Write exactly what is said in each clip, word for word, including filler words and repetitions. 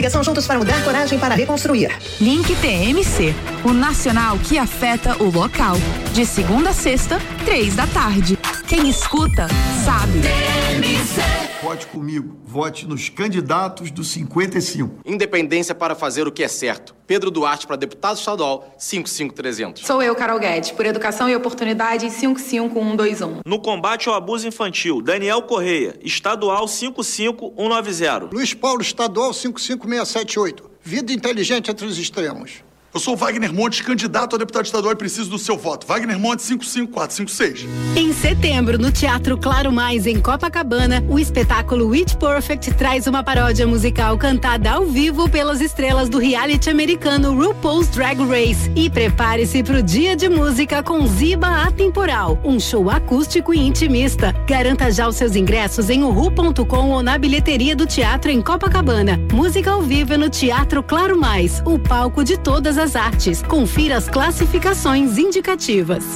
Coligação Juntos para Mudar, Coragem para Reconstruir. Link T M C, o nacional que afeta o local. De segunda a sexta, três da tarde. Quem escuta, sabe. T M C. Vote comigo, vote nos candidatos do cinquenta e cinco. Independência para fazer o que é certo. Pedro Duarte para deputado estadual, cinco cinco trezentos. Sou eu, Carol Guedes, por educação e oportunidade, cinco cinco um dois um. No combate ao abuso infantil, Daniel Correia, estadual cinco cinco um nove zero. Luiz Paulo, estadual cinco cinco seis sete oito. Vida inteligente entre os extremos. Eu sou Wagner Montes, candidato a deputado estadual e preciso do seu voto. Wagner Montes, cinco cinco quatro cinco seis. Em setembro, no Teatro Claro Mais, em Copacabana, o espetáculo It Perfect traz uma paródia musical cantada ao vivo pelas estrelas do reality americano RuPaul's Drag Race. E prepare-se para o Dia de Música com Ziba Atemporal, um show acústico e intimista. Garanta já os seus ingressos em uhu ponto com ou na bilheteria do teatro em Copacabana. Música ao vivo no Teatro Claro Mais, o palco de todas as as artes. Confira as classificações indicativas.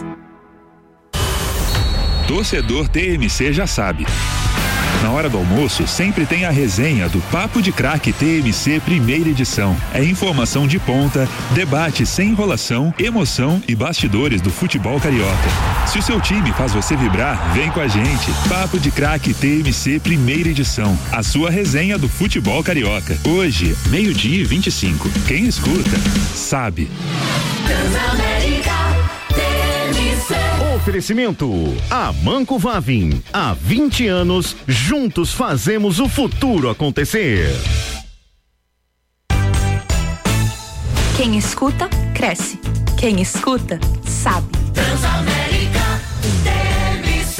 Torcedor T M C já sabe. Na hora do almoço, sempre tem a resenha do Papo de Craque T M C primeira edição. É informação de ponta, debate sem enrolação, emoção e bastidores do futebol carioca. Se o seu time faz você vibrar, vem com a gente. Papo de Craque T M C primeira edição. A sua resenha do futebol carioca. Hoje, meio-dia e vinte e cinco. Quem escuta, sabe. Oferecimento Amanco Vavin. Há vinte anos, juntos fazemos o futuro acontecer. Quem escuta, cresce. Quem escuta, sabe. Transamérica T M C.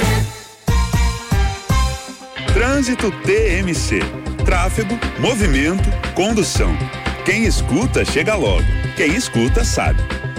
Trânsito T M C. Tráfego, movimento, condução. Quem escuta, chega logo. Quem escuta, sabe.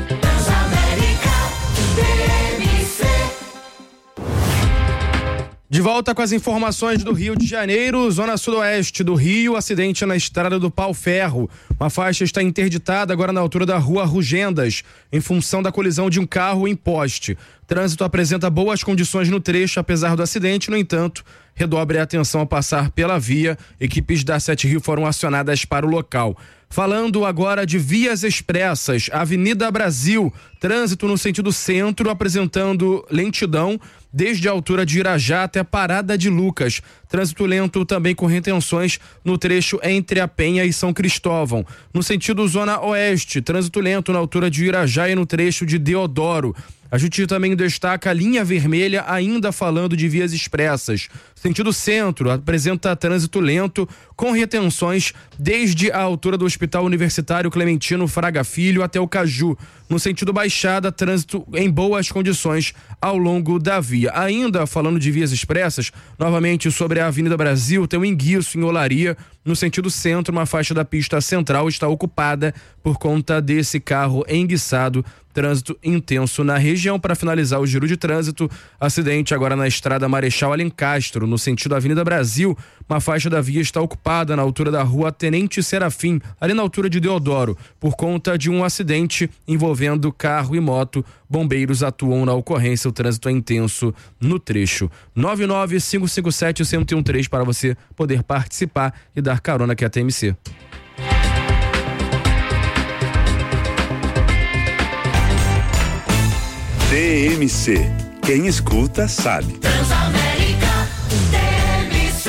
De volta com as informações do Rio de Janeiro, zona sudoeste do Rio, acidente na estrada do Pau Ferro. Uma faixa está interditada agora na altura da rua Rugendas, em função da colisão de um carro em poste. Trânsito apresenta boas condições no trecho, apesar do acidente, no entanto, redobre a atenção ao passar pela via. Equipes da Sete Rio foram acionadas para o local. Falando agora de vias expressas, Avenida Brasil, trânsito no sentido centro, apresentando lentidão desde a altura de Irajá até a Parada de Lucas. Trânsito lento também com retenções no trecho entre a Penha e São Cristóvão. No sentido zona oeste, trânsito lento na altura de Irajá e no trecho de Deodoro. A Juti também destaca a linha vermelha, ainda falando de vias expressas. Sentido centro, apresenta trânsito lento com retenções desde a altura do Hospital Universitário Clementino Fraga Filho até o Caju. No sentido baixada, trânsito em boas condições ao longo da via. Ainda falando de vias expressas, novamente sobre a Avenida Brasil, tem um enguiço em Olaria. No sentido centro, uma faixa da pista central está ocupada por conta desse carro enguiçado. Trânsito intenso na região. Para finalizar o giro de trânsito, acidente agora na estrada Marechal Alencastro, no sentido Avenida Brasil, uma faixa da via está ocupada na altura da rua Tenente Serafim, ali na altura de Deodoro, por conta de um acidente envolvendo carro e moto. Bombeiros atuam na ocorrência, o trânsito é intenso no trecho. nove nove cinco cinco sete um zero um três para você poder participar e dar carona aqui a T M C. T M C. Quem escuta, sabe. Transamérica T M C.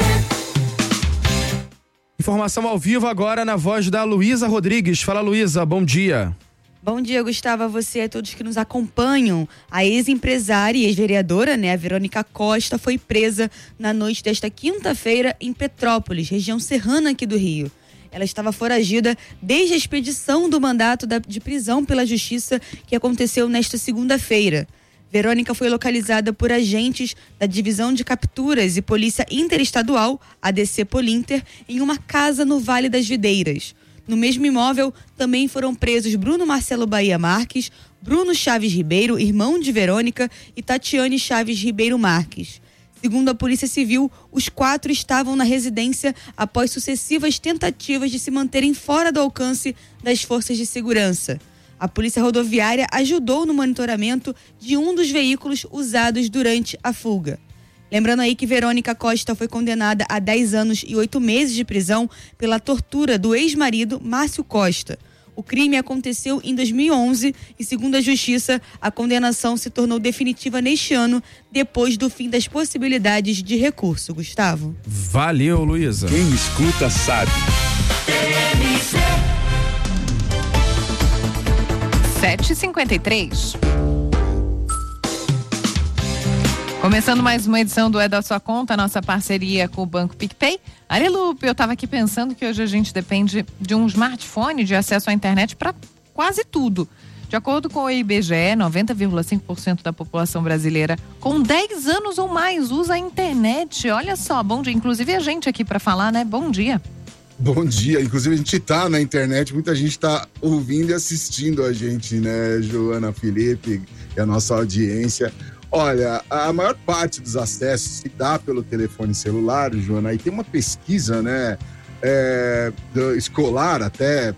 Informação ao vivo agora na voz da Luísa Rodrigues. Fala, Luísa, bom dia. Bom dia, Gustavo, a você e a todos que nos acompanham. A ex-empresária e ex-vereadora, né, a Verônica Costa, foi presa na noite desta quinta-feira em Petrópolis, região serrana aqui do Rio. Ela estava foragida desde a expedição do mandato de prisão pela Justiça, que aconteceu nesta segunda-feira. Verônica foi localizada por agentes da Divisão de Capturas e Polícia Interestadual, A D C Polinter, em uma casa no Vale das Videiras. No mesmo imóvel, também foram presos Bruno Marcelo Bahia Marques, Bruno Chaves Ribeiro, irmão de Verônica, e Tatiane Chaves Ribeiro Marques. Segundo a Polícia Civil, os quatro estavam na residência após sucessivas tentativas de se manterem fora do alcance das forças de segurança. A Polícia Rodoviária ajudou no monitoramento de um dos veículos usados durante a fuga. Lembrando aí que Verônica Costa foi condenada a dez anos e oito meses de prisão pela tortura do ex-marido Márcio Costa. O crime aconteceu em dois mil e onze e, segundo a Justiça, a condenação se tornou definitiva neste ano, depois do fim das possibilidades de recurso. Gustavo. Valeu, Luísa. Quem escuta sabe. sete e cinquenta e três. Começando mais uma edição do É da Sua Conta, nossa parceria com o Banco PicPay. Arelupe, eu estava aqui pensando que hoje a gente depende de um smartphone de acesso à internet para quase tudo. De acordo com o I B G E, noventa vírgula cinco por cento da população brasileira com dez anos ou mais usa a internet. Olha só, bom dia. Inclusive a gente aqui para falar, né? Bom dia. Bom dia, inclusive a gente tá na internet, muita gente tá ouvindo e assistindo a gente, né, Joana, Felipe e a nossa audiência. Olha, a maior parte dos acessos se dá pelo telefone celular, Joana, e tem uma pesquisa, né, é, do, escolar até,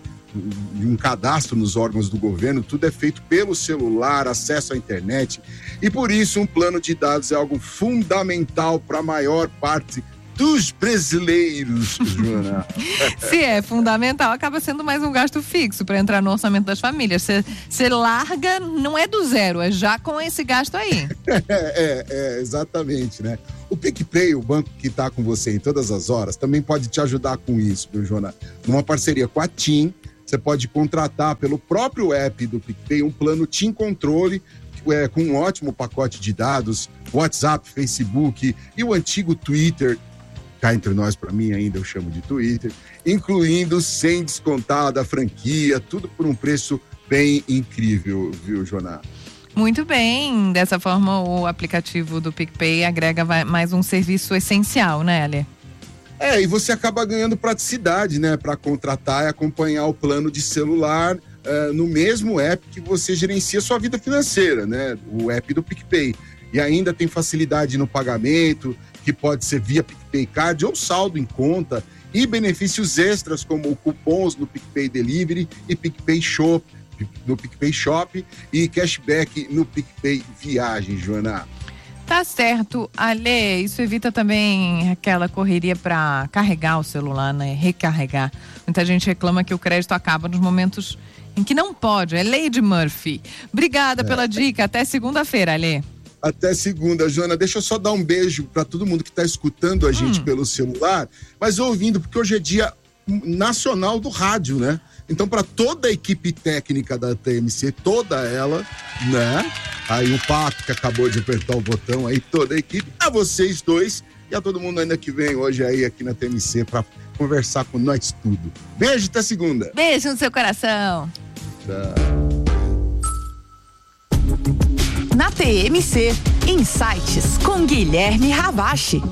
um cadastro nos órgãos do governo, tudo é feito pelo celular, acesso à internet, e por isso um plano de dados é algo fundamental para a maior parte dos brasileiros, Joana. Se é fundamental, acaba sendo mais um gasto fixo para entrar no orçamento das famílias. Você larga, não é do zero, é já com esse gasto aí. É, é, é, exatamente, né? O PicPay, o banco que está com você em todas as horas, também pode te ajudar com isso, viu, Joana? Numa parceria com a TIM, você pode contratar pelo próprio app do PicPay um plano TIM Controle, é, com um ótimo pacote de dados, WhatsApp, Facebook e o antigo Twitter. Cá entre nós, para mim ainda eu chamo de Twitter, incluindo sem descontar da franquia, tudo por um preço bem incrível, viu, Joana? Muito bem, dessa forma o aplicativo do PicPay agrega mais um serviço essencial, né, Ale? É, e você acaba ganhando praticidade, né, para contratar e acompanhar o plano de celular uh, no mesmo app que você gerencia sua vida financeira, né, o app do PicPay. E ainda tem facilidade no pagamento, que pode ser via PicPay Card ou saldo em conta, e benefícios extras como cupons no PicPay Delivery e PicPay Shop, no PicPay Shop e cashback no PicPay Viagem, Joana. Tá certo, Ale, isso evita também aquela correria para carregar o celular, né? Recarregar. Muita gente reclama que o crédito acaba nos momentos em que não pode, é lei de Murphy. Obrigada é. pela dica, até segunda-feira, Ale. Até segunda, Joana. Deixa eu só dar um beijo para todo mundo que está escutando a gente hum. pelo celular, mas ouvindo, porque hoje é dia nacional do rádio, né? Então, para toda a equipe técnica da T M C, toda ela, né? Aí o Pato, que acabou de apertar o botão, aí toda a equipe, a vocês dois e a todo mundo ainda que vem hoje aí aqui na T M C para conversar com nós tudo. Beijo, até segunda. Beijo no seu coração. Tchau. Na T M C, Insights com Guilherme Ravache.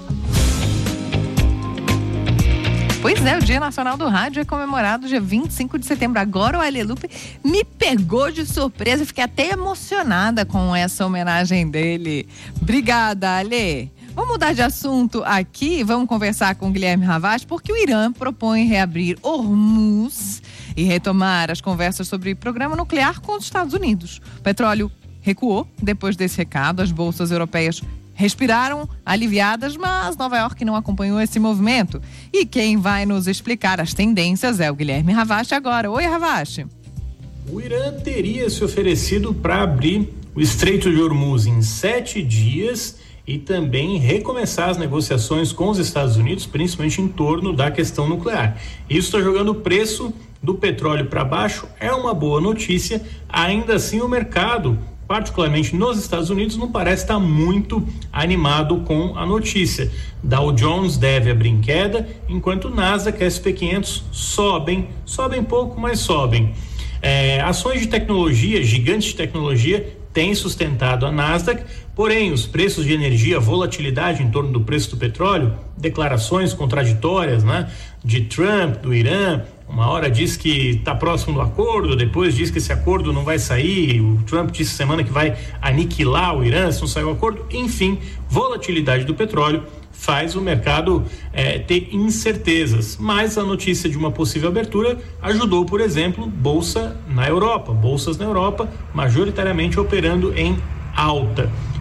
Pois é, o Dia Nacional do Rádio é comemorado dia vinte e cinco de setembro. Agora o Alelupe me pegou de surpresa, fiquei até emocionada com essa homenagem dele. Obrigada, Ale. Vamos mudar de assunto aqui, vamos conversar com o Guilherme Ravache, porque o Irã propõe reabrir Hormuz e retomar as conversas sobre programa nuclear com os Estados Unidos. O petróleo recuou depois desse recado, as bolsas europeias respiraram aliviadas, mas Nova York não acompanhou esse movimento. E quem vai nos explicar as tendências é o Guilherme Ravache agora. Oi, Ravache. O Irã teria se oferecido para abrir o Estreito de Hormuz em sete dias e também recomeçar as negociações com os Estados Unidos, principalmente em torno da questão nuclear. Isso está jogando o preço do petróleo para baixo, é uma boa notícia. Ainda assim, o mercado, particularmente nos Estados Unidos, não parece estar muito animado com a notícia. Dow Jones deve abrir em queda, enquanto o Nasdaq e S and P quinhentos sobem, sobem pouco, mas sobem. É, ações de tecnologia, gigantes de tecnologia, têm sustentado a Nasdaq, porém os preços de energia, volatilidade em torno do preço do petróleo, declarações contraditórias, né, de Trump, do Irã. Uma hora diz que está próximo do acordo, depois diz que esse acordo não vai sair, o Trump disse semana que vai aniquilar o Irã se não sair o acordo. Enfim, volatilidade do petróleo faz o mercado é, ter incertezas, mas a notícia de uma possível abertura ajudou, por exemplo, bolsa na Europa, bolsas na Europa majoritariamente operando em alta.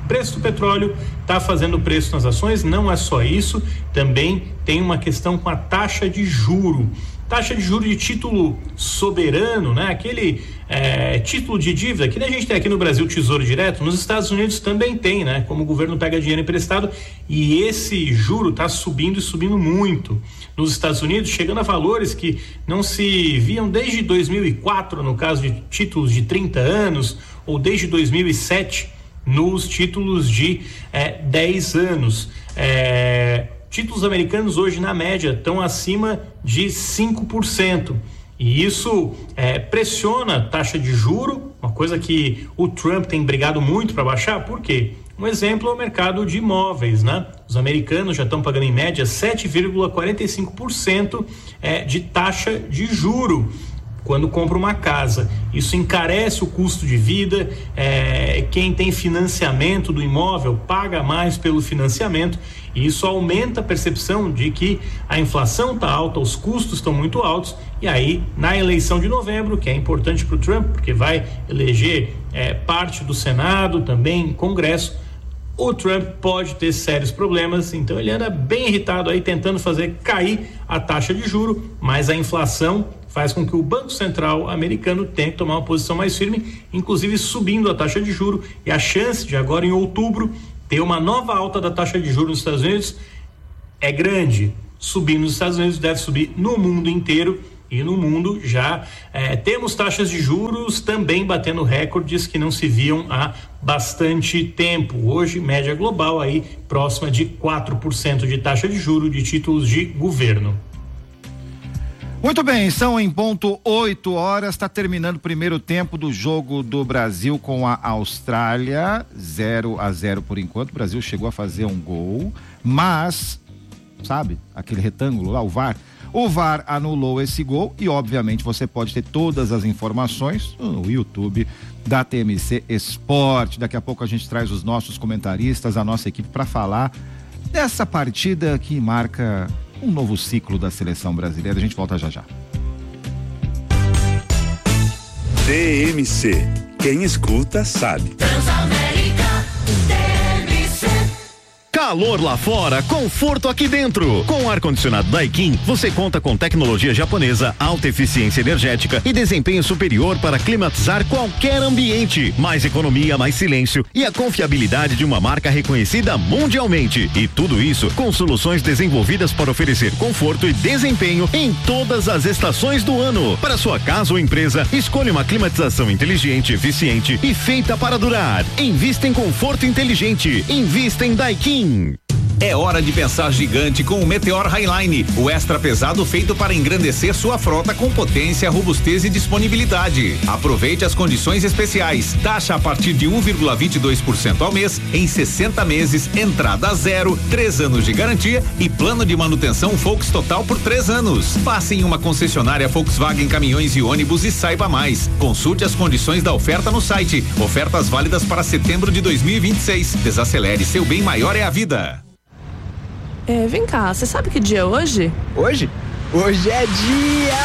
preço do petróleo está fazendo preço nas ações. Não é só isso, também tem uma questão com a taxa de juro. Taxa de juros de título soberano, né? Aquele é, título de dívida que a gente tem aqui no Brasil, Tesouro Direto, nos Estados Unidos também tem, né? Como o governo pega dinheiro emprestado, e esse juro está subindo e subindo muito. Nos Estados Unidos, chegando a valores que não se viam desde dois mil e quatro, no caso de títulos de trinta anos, ou desde dois mil e sete, nos títulos de é, dez anos. É, títulos americanos hoje, na média, estão acima de cinco por cento. E isso é, pressiona a taxa de juro, uma coisa que o Trump tem brigado muito para baixar. Por quê? Um exemplo é o mercado de imóveis, né? Os americanos já estão pagando em média sete vírgula quarenta e cinco por cento é, de taxa de juro quando compra uma casa. Isso encarece o custo de vida, é, quem tem financiamento do imóvel paga mais pelo financiamento, e isso aumenta a percepção de que a inflação está alta, os custos estão muito altos, e aí na eleição de novembro, que é importante para o Trump, porque vai eleger é, parte do Senado, também Congresso, o Trump pode ter sérios problemas. Então ele anda bem irritado aí, tentando fazer cair a taxa de juro, mas a inflação faz com que o Banco Central americano tenha que tomar uma posição mais firme, inclusive subindo a taxa de juro, e a chance de agora em outubro ter uma nova alta da taxa de juros nos Estados Unidos é grande. Subindo nos Estados Unidos, deve subir no mundo inteiro, e no mundo já eh, temos taxas de juros também batendo recordes que não se viam há bastante tempo. Hoje, média global aí próxima de quatro por cento de taxa de juros de títulos de governo. Muito bem, são em ponto oito horas, está terminando o primeiro tempo do jogo do Brasil com a Austrália, zero a zero por enquanto. O Brasil chegou a fazer um gol, mas, sabe, aquele retângulo lá, o V A R, o V A R anulou esse gol, e obviamente você pode ter todas as informações no YouTube da T M C Esporte. Daqui a pouco a gente traz os nossos comentaristas, a nossa equipe, para falar dessa partida que marca um novo ciclo da seleção brasileira. A gente volta já já. T M C. Quem escuta sabe. Calor lá fora, conforto aqui dentro. Com o ar-condicionado Daikin, você conta com tecnologia japonesa, alta eficiência energética e desempenho superior para climatizar qualquer ambiente. Mais economia, mais silêncio e a confiabilidade de uma marca reconhecida mundialmente. E tudo isso com soluções desenvolvidas para oferecer conforto e desempenho em todas as estações do ano. Para sua casa ou empresa, escolha uma climatização inteligente, eficiente e feita para durar. Invista em conforto inteligente. Invista em Daikin. É hora de pensar gigante com o Meteor Highline, o extra pesado feito para engrandecer sua frota com potência, robustez e disponibilidade. Aproveite as condições especiais. Taxa a partir de um vírgula vinte e dois por cento ao mês, em sessenta meses, entrada zero, três anos de garantia e plano de manutenção Volks Total por três anos. Passe em uma concessionária Volkswagen Caminhões e Ônibus e saiba mais. Consulte as condições da oferta no site. Ofertas válidas para setembro de dois mil e vinte e seis. Desacelere, seu bem maior é a vida. É, vem cá, você sabe que dia é hoje? Hoje? Hoje é dia